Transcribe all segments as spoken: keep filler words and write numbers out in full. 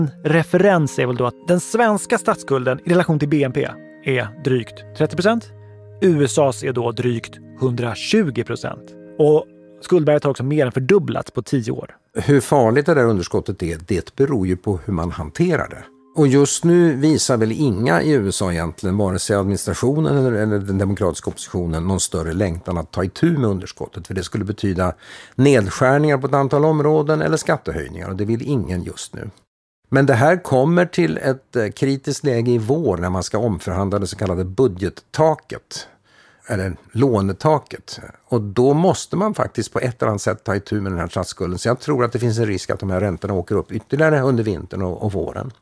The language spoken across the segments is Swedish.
Referens är väl då att den svenska statsskulden i relation till B N P är drygt trettio procent. U S A:s är då drygt hundratjugo procent. Och skuldberget har också mer än fördubblats på tio år. Hur farligt det där underskottet är, det beror ju på hur man hanterar det. Och just nu visar väl inga i U S A egentligen, vare sig administrationen eller, eller den demokratiska oppositionen, någon större längtan att ta itu med underskottet. För det skulle betyda nedskärningar på ett antal områden eller skattehöjningar, och det vill ingen just nu. Men det här kommer till ett kritiskt läge i vår när man ska omförhandla det så kallade budgettaket, eller lånetaket. Och då måste man faktiskt på ett eller annat sätt ta itu med den här statsskulden. Så jag tror att det finns en risk att de här räntorna åker upp ytterligare under vintern och, och våren.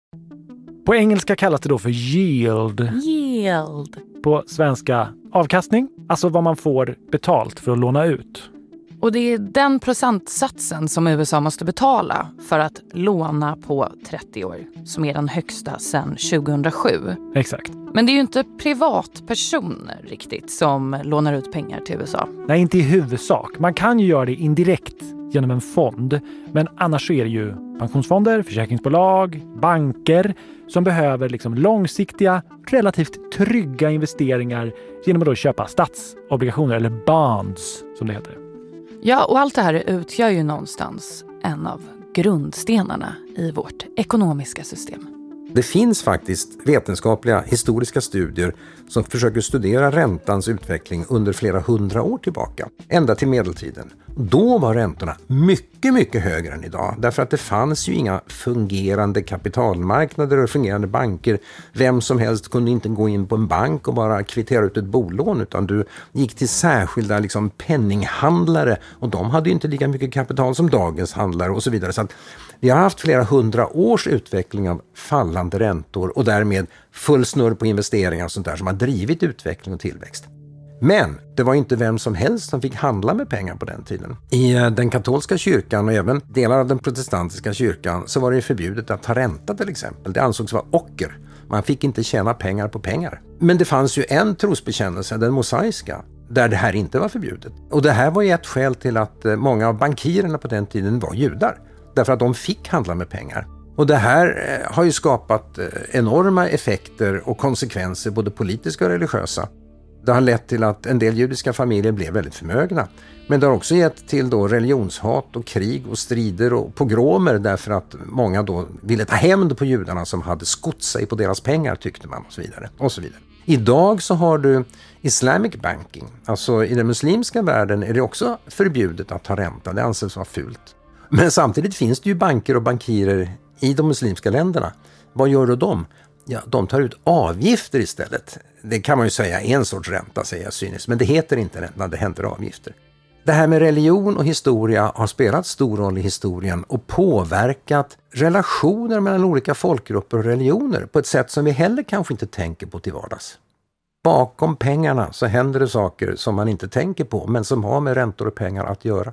På engelska kallas det då för yield. Yield. På svenska avkastning, alltså vad man får betalt för att låna ut. Och det är den procentsatsen som U S A måste betala för att låna på trettio år, som är den högsta sedan tjugohundrasju. Exakt. Men det är ju inte privatpersoner riktigt som lånar ut pengar till U S A. Nej, inte i huvudsak. Man kan ju göra det indirekt genom en fond. Men annars är det ju pensionsfonder, försäkringsbolag, banker som behöver liksom långsiktiga, relativt trygga investeringar genom att då köpa statsobligationer eller bonds som det heter. Ja, och allt det här utgör ju någonstans en av grundstenarna i vårt ekonomiska system. Det finns faktiskt vetenskapliga historiska studier som försöker studera räntans utveckling under flera hundra år tillbaka, ända till medeltiden. Då var räntorna mycket, mycket högre än idag, därför att det fanns ju inga fungerande kapitalmarknader och fungerande banker. Vem som helst kunde inte gå in på en bank och bara kvittera ut ett bolån, utan du gick till särskilda liksom, penninghandlare, och de hade ju inte lika mycket kapital som dagens handlare och så vidare. Så att vi har haft flera hundra års utveckling av fallande räntor och därmed full snurr på investeringar och sånt där som har drivit utveckling och tillväxt. Men det var inte vem som helst som fick handla med pengar på den tiden. I den katolska kyrkan och även delar av den protestantiska kyrkan så var det förbjudet att ta ränta till exempel. Det ansågs vara ocker. Man fick inte tjäna pengar på pengar. Men det fanns ju en trosbekännelse, den mosaiska, där det här inte var förbjudet. Och det här var ju ett skäl till att många av bankirerna på den tiden var judar. Därför att de fick handla med pengar. Och det här har ju skapat enorma effekter och konsekvenser, både politiska och religiösa. Det har lett till att en del judiska familjer blev väldigt förmögna. Men det har också gett till då religionshat och krig och strider och pogromer, därför att många då ville ta hämnd på judarna som hade skott sig på deras pengar, tyckte man, och så vidare. Och så vidare. Idag så har du Islamic banking. Alltså i den muslimska världen är det också förbjudet att ta ränta. Det anses vara fult. Men samtidigt finns det ju banker och bankirer i de muslimska länderna. Vad gör då de? Ja, de tar ut avgifter istället. Det kan man ju säga är en sorts ränta, säger jag cyniskt. Men det heter inte ränta, det heter avgifter. Det här med religion och historia har spelat stor roll i historien och påverkat relationer mellan olika folkgrupper och religioner på ett sätt som vi heller kanske inte tänker på till vardags. Bakom pengarna så händer det saker som man inte tänker på, men som har med räntor och pengar att göra.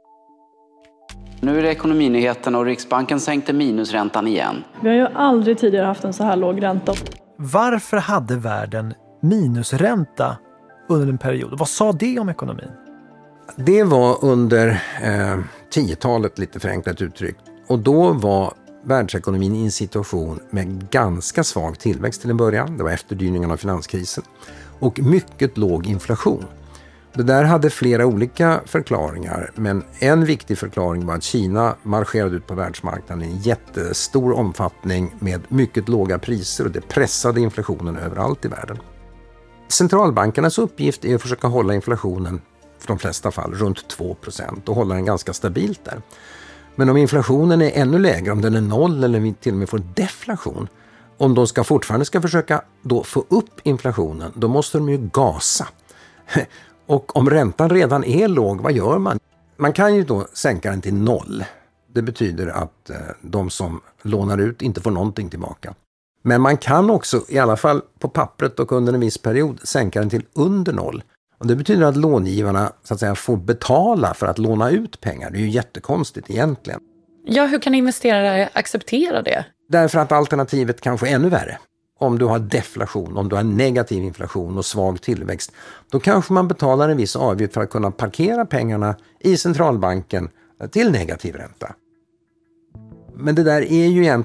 Nu är det ekonominyheten och Riksbanken sänkte minusräntan igen. Vi har ju aldrig tidigare haft en så här låg ränta. Varför hade världen minusränta under en period? Vad sa det om ekonomin? Det var under eh, tiotalet, lite förenklat uttryckt. Och då var världsekonomin i en situation med ganska svag tillväxt till en början. Det var efterdyningen av finanskrisen. Och mycket låg inflation. Det där hade flera olika förklaringar, men en viktig förklaring var att Kina marscherade ut på världsmarknaden i en jättestor omfattning med mycket låga priser, och det pressade inflationen överallt i världen. Centralbankernas uppgift är att försöka hålla inflationen, för de flesta fall, runt två procent och hålla den ganska stabilt där. Men om inflationen är ännu lägre, om den är noll eller vi till och med får deflation, om de ska fortfarande ska försöka då få upp inflationen, då måste de ju gasa. Och om räntan redan är låg, vad gör man? Man kan ju då sänka den till noll. Det betyder att eh, de som lånar ut inte får någonting tillbaka. Men man kan också, i alla fall på pappret och under en viss period, sänka den till under noll. Och det betyder att långivarna så att säga får betala för att låna ut pengar. Det är ju jättekonstigt egentligen. Ja, hur kan investerare acceptera det? Därför att alternativet kanske är ännu värre. Om du har deflation, om du har negativ inflation och svag tillväxt, då kanske man betalar en viss avgift för att kunna parkera pengarna i centralbanken till negativ ränta. Men det där är ju egentligen